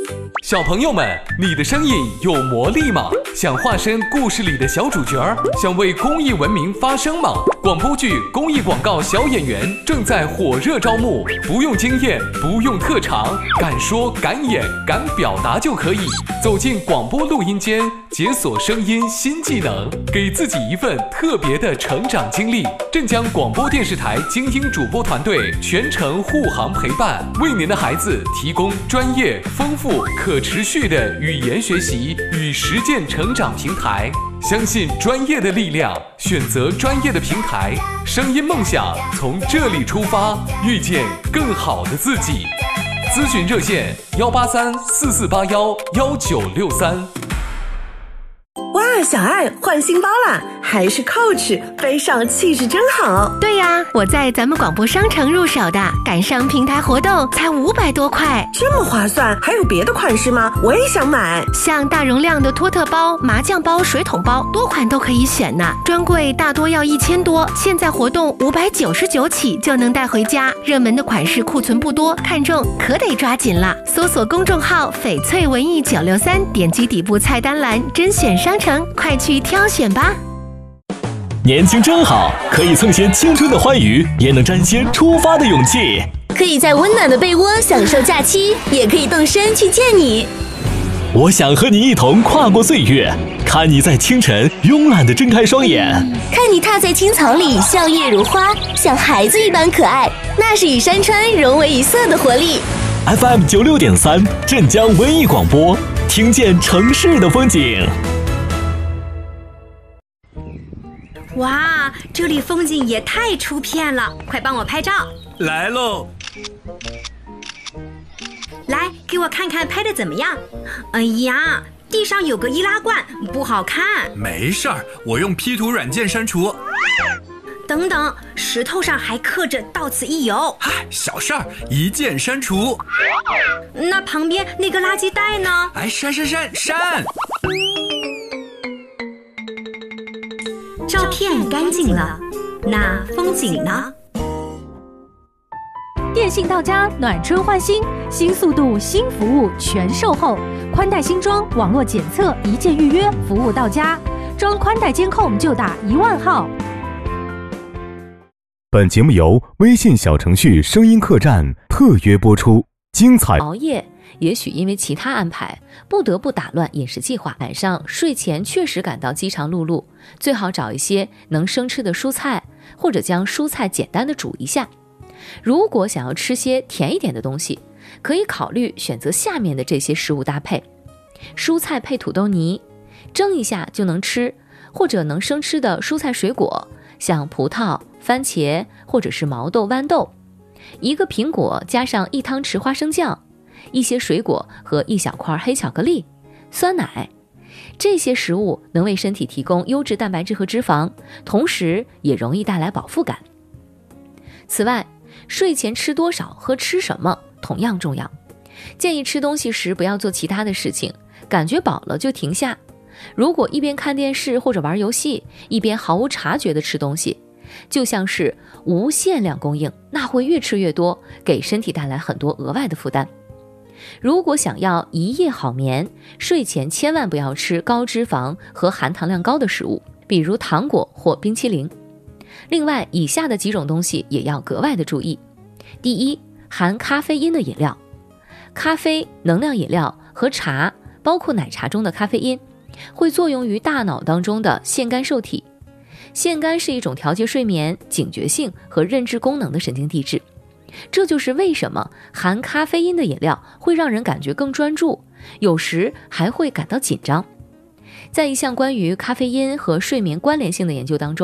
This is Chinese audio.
小朋友们，你的声音有魔力吗？想化身故事里的小主角，想为公益文明发声吗？广播剧、公益广告小演员正在火热招募，不用经验，不用特长，敢说敢演敢表达就可以。走进广播录音间，解锁声音新技能，给自己一份特别的成长经历。镇江广播电视台精英主播团队全程护航陪伴，为您的孩子提供专业、丰富、可持续的语言学习与实践成长平台。相信专业的力量，选择专业的平台，声音梦想从这里出发，遇见更好的自己。咨询热线18344811963。 哇，小爱换新包啦，还是 Coach， 背上气质真好。 对呀，我在咱们广播商城入手的，赶上平台活动才500多块， 这么划算。还有别的款式吗？我也想买。 像大容量的托特包、麻将包、水桶包，多款都可以选呢。专柜大多要1000多，现在活动599起就能带回家。热门的款式库存不多，看中可得抓紧了。搜索公众号翡翠文艺963，点击底部菜单栏甄选商城，快去挑选吧。 年轻真好，可以蹭些青春的欢愉，也能沾些出发的勇气。 可以在温暖的被窝享受假期，也可以动身去见你。 我想和你一同跨过岁月，看你在清晨慵懒地睁开双眼， 看你踏在青草里笑靥如花，像孩子一般可爱，那是与山川融为一色的活力。 FM 96.3镇江文艺广播，听见城市的风景。 哇，这里风景也太出片了，快帮我拍照。 来喽！ 来，给我看看拍的怎么样？哎呀，地上有个易拉罐，不好看。 没事儿，我用 P 图软件删除。 等等，石头上还刻着到此一游。 嗨，小事儿，一键删除。 那旁边那个垃圾袋呢？ 哎，删！ 照片干净了，那风景呢？ 电信到家，暖春换新，新速度、新服务全售后，宽带新装，网络检测，一键预约，服务到家。装宽带监控就打10000号。 本节目由微信小程序声音客栈特约播出，精彩。 熬夜也许因为其他安排不得不打乱饮食计划，晚上睡前确实感到饥肠辘辘，最好找一些能生吃的蔬菜，或者将蔬菜简单的煮一下。如果想要吃些甜一点的东西，可以考虑选择下面的这些食物搭配：蔬菜配土豆泥，蒸一下就能吃，或者能生吃的蔬菜水果，像葡萄、番茄或者是毛豆、豌豆，一个苹果加上1汤匙花生酱，一些水果和1小块黑巧克力，酸奶。这些食物能为身体提供优质蛋白质和脂肪，同时也容易带来饱腹感。此外，睡前吃多少和吃什么同样重要。建议吃东西时不要做其他的事情，感觉饱了就停下。如果一边看电视或者玩游戏，一边毫无察觉地吃东西，就像是无限量供应，那会越吃越多，给身体带来很多额外的负担。如果想要一夜好眠，睡前千万不要吃高脂肪和含糖量高的食物，比如糖果或冰淇淋。另外，以下的几种东西也要格外的注意。第一，含咖啡因的饮料。咖啡、能量饮料和茶，包括奶茶中的咖啡因，会作用于大脑当中的腺苷受体。腺苷是一种调节睡眠、警觉性和认知功能的神经递质，这就是为什么含咖啡因的饮料会让人感觉更专注，有时还会感到紧张。在一项关于咖啡因和睡眠关联性的研究当中，